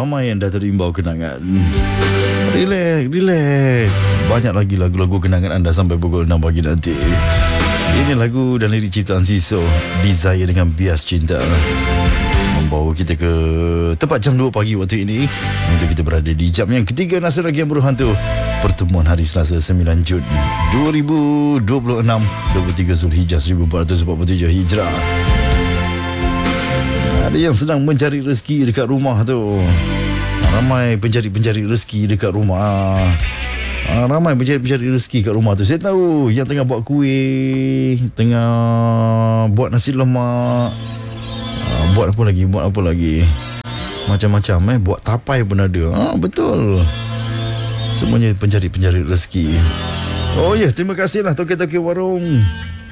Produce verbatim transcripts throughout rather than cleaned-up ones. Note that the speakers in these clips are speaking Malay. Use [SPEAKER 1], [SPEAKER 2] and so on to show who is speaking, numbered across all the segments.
[SPEAKER 1] ramai yang dah terimbau kenangan. Relax, relax. Banyak lagi lagu-lagu kenangan anda sampai pukul enam pagi nanti. Ini lagu dan lirik ciptaan Siso, Desire dengan Bias Cinta, membawa kita ke tepat jam dua pagi waktu ini untuk kita berada di jam yang ketiga Nasihat Rakyat Buruh Hantu. Pertemuan hari Selasa sembilan Jun dua ribu dua puluh enam, dua puluh tiga Zulhijjah seribu empat ratus empat puluh tujuh Hijrah. Ada yang sedang mencari rezeki dekat rumah tu. Ramai pencari-pencari rezeki dekat rumah. Ah, ramai pencari-pencari rezeki kat rumah tu. Saya tahu yang tengah buat kuih, tengah buat nasi lemak, ah, buat apa lagi, buat apa lagi, macam-macam eh. Buat tapai pun ada. Ah, betul. Semuanya pencari-pencari rezeki. Oh ya, yeah, terima kasihlah toke-toke warung,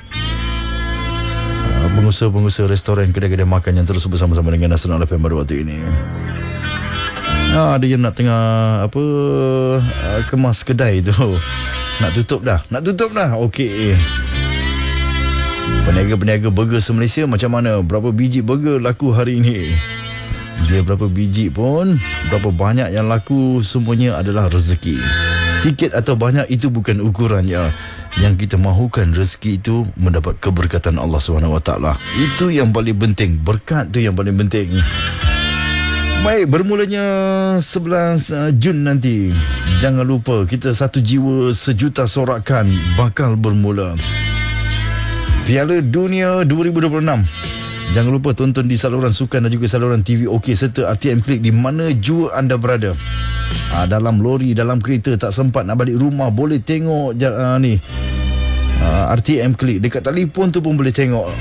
[SPEAKER 1] ah, pengusaha-pengusaha restoran, kedai-kedai makan yang terus bersama-sama dengan Nasional F M pada waktu ini. Ah, ada yang nak tengah apa uh, kemas kedai tu, nak tutup dah, nak tutup dah. Okey. Peniaga-peniaga burger se-Malaysia macam mana? Berapa biji burger laku hari ini? Dia berapa biji pun, berapa banyak yang laku, semuanya adalah rezeki. Sikit atau banyak itu bukan ukurannya. Yang kita mahukan rezeki itu mendapat keberkatan Allah subhanahu wa taala. Itu yang paling penting. Berkat tu yang paling penting. Baik, bermulanya sebelas Jun nanti, jangan lupa kita satu jiwa sejuta sorakan bakal bermula. Piala Dunia dua ribu dua puluh enam. Jangan lupa tonton di saluran sukan dan juga saluran T V OK serta R T M Klik di mana jua anda berada. Ah, dalam lori, dalam kereta, tak sempat nak balik rumah, boleh tengok uh, ni uh, R T M Klik. Dekat telefon tu pun boleh tengok.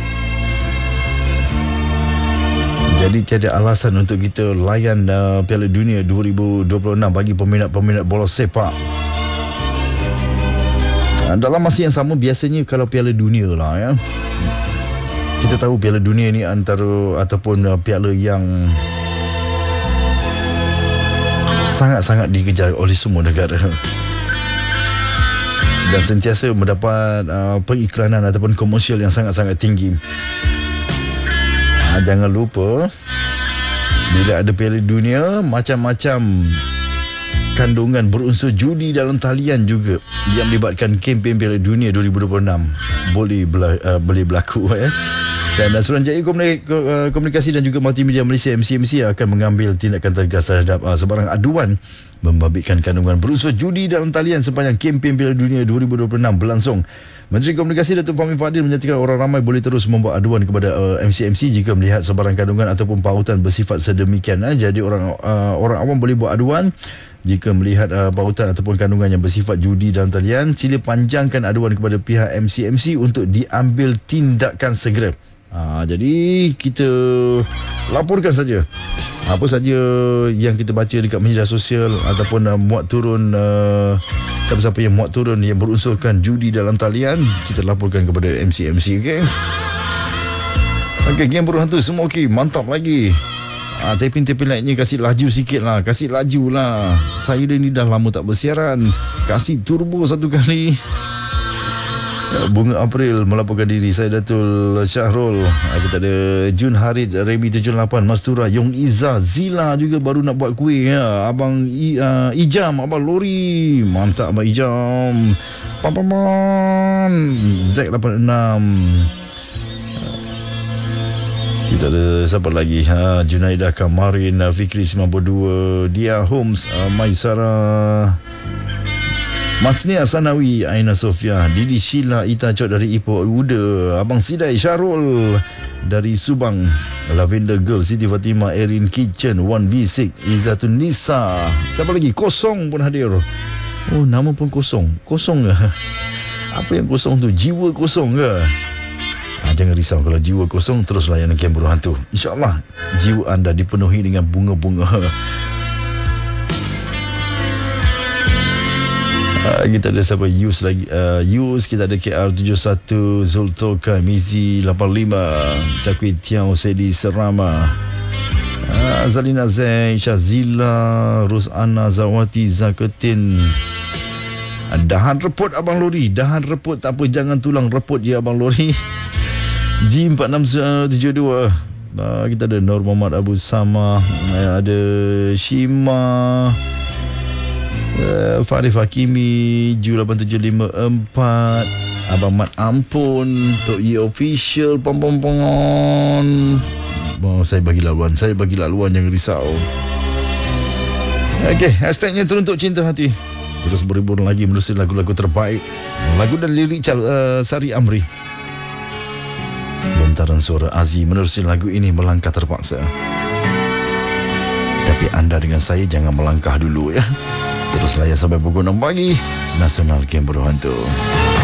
[SPEAKER 1] Jadi tiada alasan untuk kita layan uh, Piala Dunia dua ribu dua puluh enam bagi peminat-peminat bola sepak. Uh, dalam masa yang sama, biasanya kalau Piala Dunia lah ya, kita tahu Piala Dunia ni antara ataupun uh, piala yang sangat-sangat dikejar oleh semua negara dan sentiasa mendapat uh, pengikranan ataupun komersial yang sangat-sangat tinggi. Ha, jangan lupa, bila ada Piala Dunia, macam-macam kandungan berunsur judi dalam talian juga yang melibatkan kempen Piala Dunia dua ribu dua puluh enam boleh bela, uh, boleh berlaku ya. Dan Suruhanjaya Komunikasi dan juga Multimedia Malaysia M C M C akan mengambil tindakan tegas terhadap uh, sebarang aduan membabitkan kandungan berunsur judi dalam talian sepanjang kempen Piala Dunia dua ribu dua puluh enam berlangsung. Menteri Komunikasi Datuk Fahmi Fadil menyatakan orang ramai boleh terus membuat aduan kepada uh, M C M C jika melihat sebarang kandungan ataupun pautan bersifat sedemikian. Eh. Jadi orang uh, orang awam boleh buat aduan jika melihat uh, pautan ataupun kandungan yang bersifat judi dalam talian. Sila panjangkan aduan kepada pihak M C M C untuk diambil tindakan segera. Ha, jadi kita laporkan saja apa saja yang kita baca dekat media sosial ataupun uh, muat turun uh, siapa-siapa yang muat turun yang berunsurkan judi dalam talian, kita laporkan kepada M C M C. Okey. Okey, geng buruh hantu semua okey, mantap lagi. Ah, taping-taping lightnya kasih laju sikit lah, kasih laju lah. Saya ni dah lama tak bersiaran, kasih turbo satu kali. Bunga April melaporkan diri. Saya Datul Syahrul. Kita ada Jun Harid, Remy tujuh lapan, Mastura, Yong Iza, Zila juga baru nak buat kuih ya. Abang I, uh, Ijam, Abang Lori. Mantap Abang Ijam. Pampaman Z lapan enam. Kita ada siapa lagi? Ha, Junaidah Kamarin, Fikri sembilan puluh dua, Dia Holmes, uh, Maisara, Masnia Sanawi, Aina Sofia, Didi Sheila, Ita Cok dari Ipoh Uda, Abang Sidai Syarul dari Subang, Lavender Girl, Siti Fatimah, Erin Kitchen, one V six, Izzatun Nisa. Siapa lagi? Kosong pun hadir. Oh, nama pun kosong. Kosong ke? Apa yang kosong tu? Jiwa kosong ke? Ha, jangan risau kalau jiwa kosong, terus layan Camp Buruh Hantu. InsyaAllah jiwa anda dipenuhi dengan bunga-bunga. Uh, kita ada siapa? Yus lagi, uh, Yus. Kita ada K R tujuh satu, Zultoka, Mizi lapan lima, Cakwi Tiao, Sedi Serama, uh, Zalina Zain, Syazila, Rusana, Zawati, Zaketin. uh, Dahan reput Abang Lori. Dahan reput tak apa, jangan tulang reput je Abang Lori. G empat enam tujuh dua, uh, kita ada Nur Muhammad Abu Samah, uh, ada Shima, uh, Farif Hakimi, Ju lapan tujuh lima empat, Abang Mat Ampun, Tok Ye Official, pom pom pom. Oh, saya bagi laluan, saya bagi laluan, jangan risau. Okey, hashtagnya teruntuk cinta hati. Terus berhibur lagi menerusi lagu-lagu terbaik, lagu dan lirik uh, Sari Amri. Lontaran suara Aziz menerusi lagu ini Melangkah Terpaksa. Tapi anda dengan saya jangan melangkah dulu ya. Terus layan sampai pukul enam pagi. Nasional Game Berhantu.